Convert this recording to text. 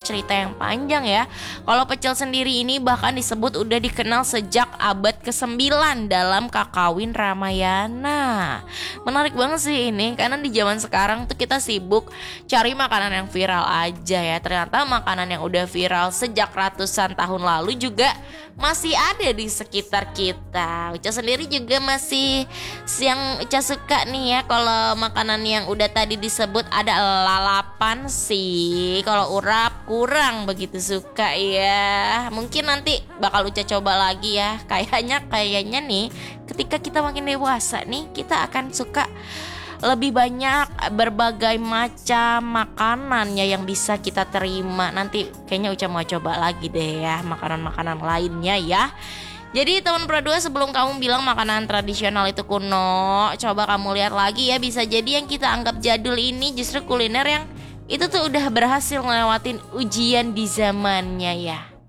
cerita yang panjang ya. Kalau pecel sendiri ini bahkan disebut udah dikenal sejak abad ke-9 dalam Kakawin Ramayana. Menarik banget sih ini, karena di zaman sekarang tuh kita sibuk cari makanan yang viral aja ya. Ternyata makanan yang udah viral sejak ratusan tahun lalu juga masih ada di sekitar kita. Uca sendiri juga masih yang Uca suka nih ya. Kalau makanan yang udah tadi disebut ada lalapan sih. Kalau urap kurang begitu suka ya. Mungkin nanti bakal Uca coba lagi ya. Kayaknya nih ketika kita makin dewasa nih, kita akan suka lebih banyak berbagai macam makanannya yang bisa kita terima. Nanti kayaknya Uca mau coba lagi deh ya makanan-makanan lainnya ya. Jadi teman Pro 2, sebelum kamu bilang makanan tradisional itu kuno, coba kamu lihat lagi ya. Bisa jadi yang kita anggap jadul ini justru kuliner yang itu tuh udah berhasil ngelewatin ujian di zamannya ya.